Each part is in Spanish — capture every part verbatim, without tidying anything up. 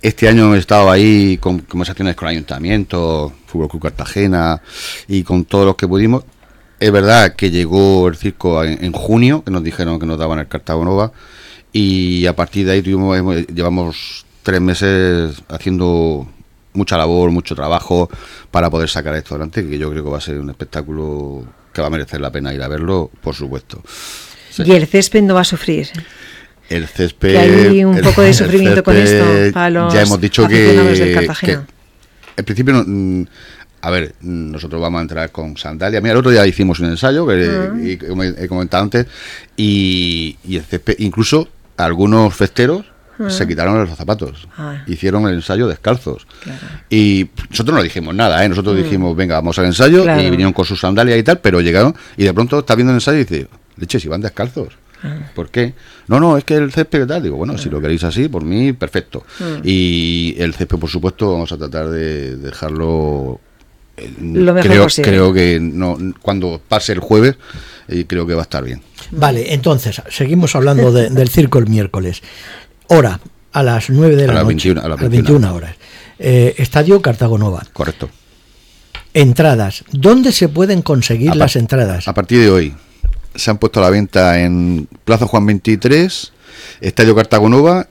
este año he estado ahí con conversaciones con el Ayuntamiento, Fútbol Club Cartagena y con todos los que pudimos. Es verdad que llegó el circo en, en junio, que nos dijeron que nos daban el Cartago Nova, y a partir de ahí tuvimos, hemos, llevamos tres meses haciendo mucha labor, mucho trabajo para poder sacar esto adelante, que yo creo que va a ser un espectáculo que va a merecer la pena ir a verlo, por supuesto. Sí. ¿Y el césped no va a sufrir? El césped... Que hay un el, poco de sufrimiento con esto para los ya hemos dicho aficionados que, del Cartagena. Que en principio, no, a ver, nosotros vamos a entrar con sandalias. Mira, el otro día hicimos un ensayo, que uh-huh. y, como he comentado antes, y, y el césped, incluso algunos festeros uh-huh. se quitaron los zapatos, uh-huh. hicieron el ensayo descalzos. Claro. Y nosotros no dijimos nada, ¿eh? Nosotros uh-huh. dijimos, venga, vamos al ensayo, claro. y vinieron con sus sandalias y tal, pero llegaron, y de pronto está viendo el ensayo y dice, leche, si van descalzos. ¿Por qué? No, no, es que el césped y tal. Digo, bueno, si lo queréis así, por mí, perfecto. Mm. Y el césped, por supuesto, vamos a tratar de dejarlo... Eh, lo mejor creo, posible. Creo que no, cuando pase el jueves, eh, creo que va a estar bien. Vale, entonces, seguimos hablando de, del circo el miércoles. Hora, a las nueve de la a noche. veintiuna, a las veintiuna, veintiuna horas. Eh, Estadio Cartago Nova. Correcto. Entradas. ¿Dónde se pueden conseguir a las entradas? A partir de hoy. Se han puesto a la venta en Plaza Juan veintitrés, Estadio Cartago Nova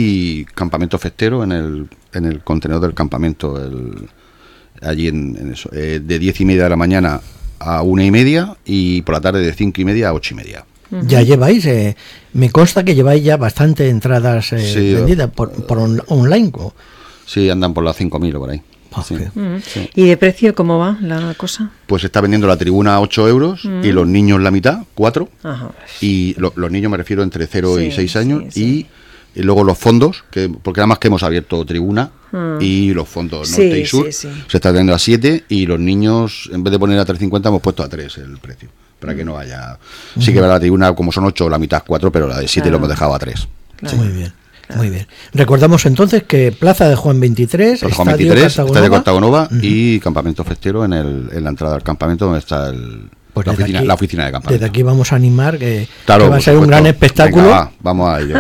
y Campamento Festero en el en el contenedor del campamento, el, allí en, en eso, eh, de diez y media de la mañana a una y media y por la tarde de cinco y media a ocho y media. Uh-huh. Ya lleváis, eh, me consta que lleváis ya bastante entradas eh, sí, vendidas por, por on, online. ¿O? Sí, andan por las cinco mil o por ahí. Sí, uh-huh. sí. ¿Y de precio cómo va la cosa? Pues está vendiendo la tribuna a ocho euros uh-huh. y los niños la mitad, cuatro. Ajá. Y lo, los niños me refiero entre cero sí, y seis años. Sí, sí. Y, y luego los fondos, que porque nada más que hemos abierto tribuna uh-huh. y los fondos norte sí, y sur, sí, sí. se está vendiendo a siete y los niños, en vez de poner a tres cincuenta, hemos puesto a tres el precio. Para uh-huh. que no haya... Uh-huh. Sí que va la tribuna, como son ocho, la mitad cuatro, pero la de siete claro. lo hemos dejado a tres. Claro. Sí. Muy bien. Muy bien. Recordamos entonces que Plaza de Juan veintitrés, Plaza Juan Estadio veintitrés, Cartago Estadio Cartago Nova uh-huh. y Campamento Festero en, el, en la entrada del campamento donde está el, pues la, oficina, aquí, la oficina de campamento. Desde aquí vamos a animar que, claro, que va a ser un gran espectáculo. Venga, va, vamos a ello.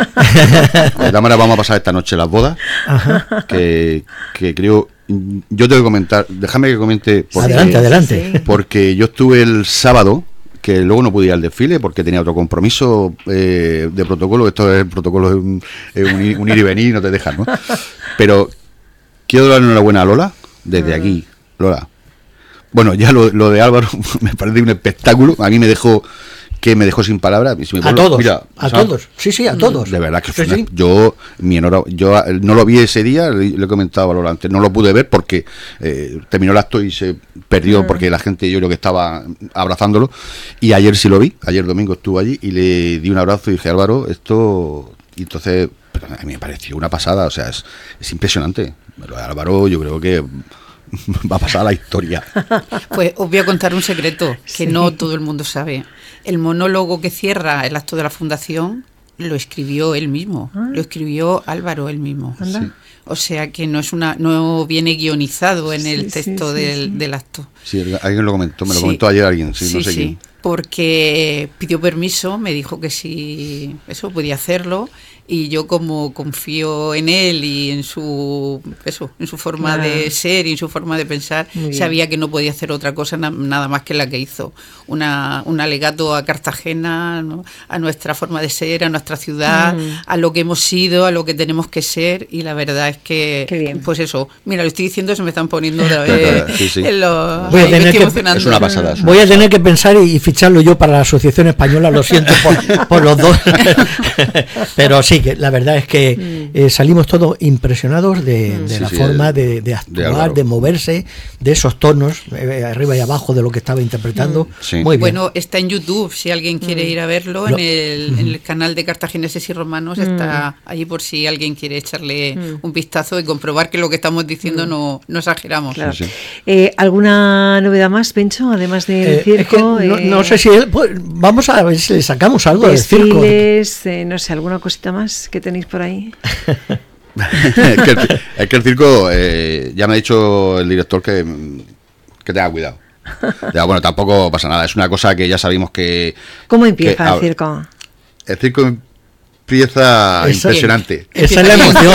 De todas maneras vamos a pasar esta noche las bodas, Ajá. que, que creo... Yo tengo que comentar, déjame que comente... Porque, adelante, adelante. Sí. Porque yo estuve el sábado... que luego no pude ir al desfile porque tenía otro compromiso eh, de protocolo. Esto es el protocolo, es un, es un, ir, un ir y venir, no te dejan, ¿no? Pero quiero darle enhorabuena a Lola, desde aquí, Lola. Bueno, ya lo, lo de Álvaro me parece un espectáculo, a mí me dejó que me dejó sin palabras. Si me a puedo, todos, mira, a o sea, todos, sí, sí, a todos. De verdad que sí, fue sí. Una, yo, mi enhora, yo no lo vi ese día, le, le he comentado a Lola antes, no lo pude ver porque eh, terminó el acto y se perdió uh-huh. porque la gente, yo creo que estaba abrazándolo, y ayer sí lo vi, ayer domingo estuvo allí y le di un abrazo y dije, Álvaro, esto, y entonces, pero a mí me pareció una pasada, o sea, es, es impresionante. Lo de Álvaro yo creo que va a pasar a la historia. Pues os voy a contar un secreto que sí. no todo el mundo sabe. El monólogo que cierra el acto de la fundación lo escribió él mismo, ah. lo escribió Álvaro él mismo. Sí. O sea que no es una, no viene guionizado en el sí, texto sí, sí, del, sí. del acto. Sí, alguien lo comentó, me lo sí. comentó ayer alguien, sí, sí no sé sí. quién. Porque pidió permiso, me dijo que sí, eso podía hacerlo, y yo como confío en él y en su eso, en su forma claro. de ser y en su forma de pensar, sabía que no podía hacer otra cosa na, nada más que la que hizo, una un alegato a Cartagena, ¿no? A nuestra forma de ser, a nuestra ciudad, mm. a lo que hemos sido, a lo que tenemos que ser, y la verdad es que pues eso, mira, lo estoy diciendo, se me están poniendo otra vez sí, sí. en los, voy a tener que, es una pasada, es una voy a pasada. tener que pensar y ficharlo yo para la Asociación Española, lo siento por, por los dos, pero sí, que la verdad es que eh, salimos todos impresionados de, de sí, la sí, forma de, de actuar, de, de moverse, de esos tonos, eh, arriba y abajo de lo que estaba interpretando. Sí. Muy bien. Bueno, está en YouTube, si alguien quiere ir a verlo, lo, en, el, uh-huh. en el canal de Cartagineses y Romanos, uh-huh. está allí por si alguien quiere echarle uh-huh. un vistazo y comprobar que lo que estamos diciendo uh-huh. no, no exageramos. Claro. Sí, sí. Eh, ¿Alguna novedad más, Pencho, además del eh, circo? Es que no, eh, no sé si... Pues, vamos a ver si le sacamos algo del circo. Eh, no sé, ¿alguna cosita más que tenéis por ahí? es, que el, es que el circo, eh, ya me ha dicho el director que, que tenga cuidado. Ya, bueno, tampoco pasa nada, es una cosa que ya sabemos que... ¿Cómo empieza que, el circo? El circo empieza Esa, impresionante. Esa es la emoción.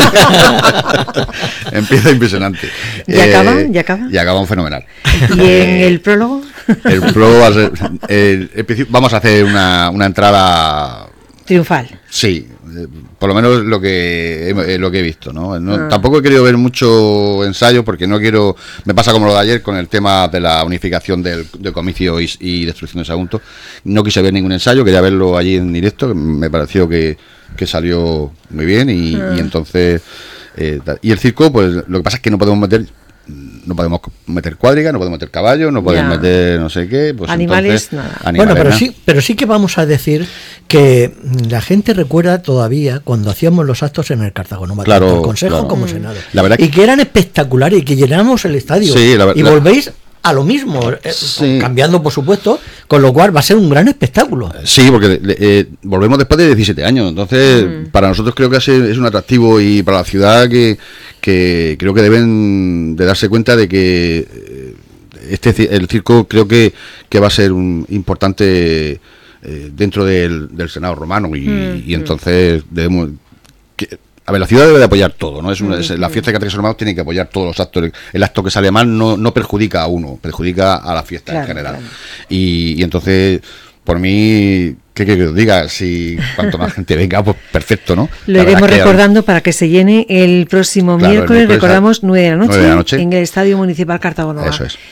Empieza impresionante. ¿Y acaba? ¿Y acaba? Y acaba un fenomenal. ¿Y en el prólogo? El prólogo va a ser, el, el, vamos a hacer una, una entrada triunfal. Sí, eh, por lo menos lo que eh, lo que he visto, ¿no? no ah. Tampoco he querido ver mucho ensayo porque no quiero, me pasa como lo de ayer con el tema de la unificación del, del comicio y, y destrucción de Sagunto. No quise ver ningún ensayo, quería verlo allí en directo, me pareció que, que salió muy bien y, ah. y entonces eh, y el circo, pues lo que pasa es que no podemos meter no podemos meter cuadriga, no podemos meter caballo, no podemos ya. meter no sé qué, pues animales, entonces, nada. Animales, bueno, pero ¿no? sí, pero sí que vamos a decir que la gente recuerda todavía cuando hacíamos los actos en el Cartagonova, claro, tanto el Consejo claro. como Mm. Senado, la verdad y que eran espectaculares y que llenamos el estadio. Sí, la, y la, volvéis a lo mismo, sí. cambiando por supuesto, con lo cual va a ser un gran espectáculo. Sí, porque eh, volvemos después de diecisiete años, entonces mm. para nosotros creo que es un atractivo y para la ciudad que, que creo que deben de darse cuenta de que este el circo creo que, que va a ser un importante eh, dentro del, del Senado romano y, mm. y entonces debemos... Que, a ver, la ciudad debe de apoyar todo, ¿no? Es una, es, la fiesta de catequesis romana tiene que apoyar todos los actos. El acto que sale mal no, no perjudica a uno, perjudica a la fiesta claro, en general. Claro. Y, y entonces, por mí, ¿qué quiero que os diga? Si cuanto más gente venga, pues perfecto, ¿no? Lo la iremos recordando hay... para que se llene el próximo claro, miércoles, el miércoles, recordamos, nueve de la noche, nueve de la noche en el Estadio Municipal Cartagonova. Eso es.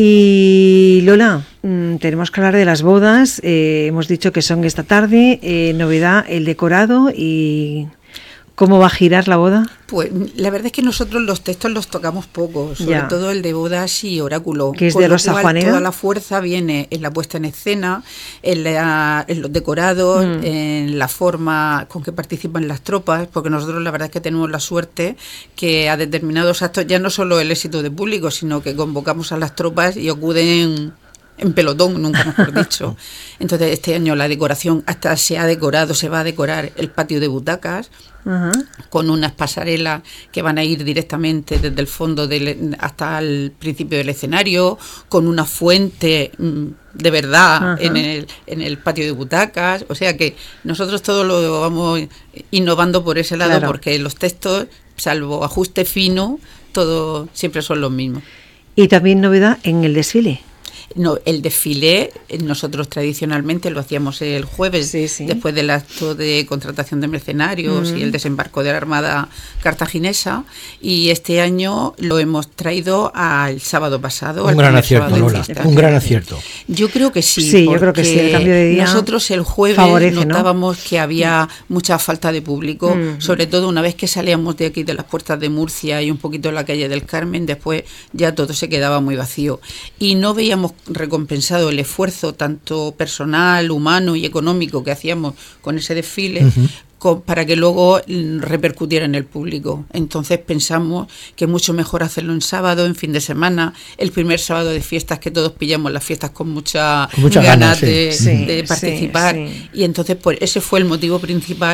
Y Lola, mmm, tenemos que hablar de las bodas, eh, hemos dicho que son esta tarde, eh, novedad, el decorado y... ¿Cómo va a girar la boda? Pues la verdad es que nosotros los textos los tocamos poco, sobre ya. todo el de bodas y oráculo. Que es de Rosa Juanera. Toda la fuerza viene en la puesta en escena, en, la, en los decorados, mm. en la forma con que participan las tropas, porque nosotros la verdad es que tenemos la suerte que a determinados actos, ya no solo el éxito de público, sino que convocamos a las tropas y acuden en pelotón, nunca mejor dicho. Entonces este año la decoración hasta se ha decorado, se va a decorar el patio de butacas, uh-huh. con unas pasarelas que van a ir directamente desde el fondo del, hasta el principio del escenario, con una fuente de verdad uh-huh. en el, en el patio de butacas. O sea que nosotros todo lo vamos innovando por ese lado, claro. porque los textos, salvo ajuste fino, todo siempre son los mismos. Y también novedad en el desfile. No, el desfile nosotros tradicionalmente lo hacíamos el jueves, sí, sí. después del acto de contratación de mercenarios mm. y el desembarco de la Armada cartaginesa, y este año lo hemos traído al sábado pasado. Un gran acierto, Lola, un gran acierto. Yo creo que sí, sí yo creo que sí, el cambio de día nosotros el jueves favorece, notábamos ¿no? que había mucha falta de público, mm. sobre todo una vez que salíamos de aquí de las puertas de Murcia y un poquito de la calle del Carmen, después ya todo se quedaba muy vacío y no veíamos recompensado el esfuerzo tanto personal, humano y económico que hacíamos con ese desfile uh-huh. con, para que luego repercutiera en el público. Entonces pensamos que es mucho mejor hacerlo en sábado, en fin de semana, el primer sábado de fiestas, que todos pillamos las fiestas con mucha con muchas ganas, ganas de, sí. de sí, participar sí, sí. y entonces pues ese fue el motivo principal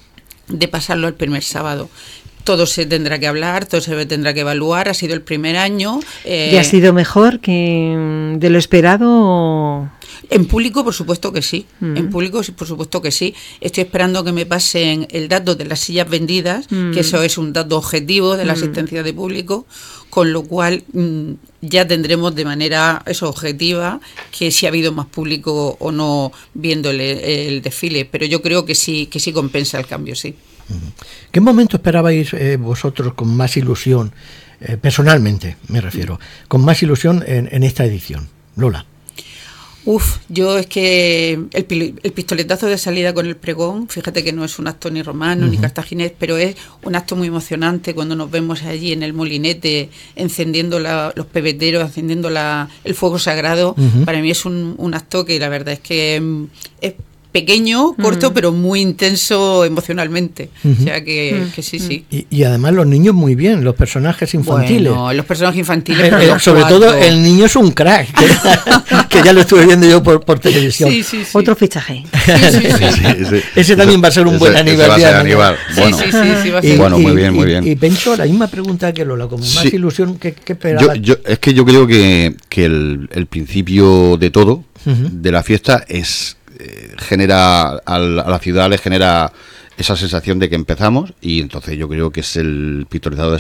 de pasarlo al primer sábado. Todo se tendrá que hablar, todo se tendrá que evaluar. Ha sido el primer año. Eh, ¿Y ha sido mejor que de lo esperado? O... En público, por supuesto que sí. Mm. En público, por supuesto que sí. Estoy esperando que me pasen el dato de las sillas vendidas, mm. que eso es un dato objetivo de la asistencia mm. de público, con lo cual mm, ya tendremos de manera eso objetiva que si ha habido más público o no viendo el, el desfile. Pero yo creo que sí, que sí compensa el cambio, sí. ¿Qué momento esperabais eh, vosotros con más ilusión, eh, personalmente me refiero, con más ilusión en, en esta edición? Lola. Uf, yo es que el, el pistoletazo de salida con el pregón, fíjate que no es un acto ni romano uh-huh. ni cartaginés, pero es un acto muy emocionante cuando nos vemos allí en el molinete encendiendo la, los pebeteros, encendiendo la, el fuego sagrado. Uh-huh. Para mí es un, un acto que la verdad es que es pequeño, corto, mm. pero muy intenso emocionalmente. Uh-huh. O sea que, que sí, sí. Y, y además los niños muy bien, los personajes infantiles. Bueno, los personajes infantiles. Eh, eh, sobre cuatro. Todo el niño es un crack, que, que ya lo estuve viendo yo por, por televisión. Sí, sí, sí. Otro fichaje. Sí, sí, sí. Sí, ese, ese también va a ser un ese, buen aniversario. Aníbal. Bueno, sí, sí, sí, sí, va a ser. Y, bueno, muy bien, y, muy bien. Y, y Pencho, la misma pregunta que Lola, como más sí. ilusión, ¿qué, qué esperaba? Yo, yo, es que yo creo que, que el, el principio de todo, uh-huh. de la fiesta, es... genera a la ciudad le genera esa sensación de que empezamos, y entonces yo creo que es el pictorizador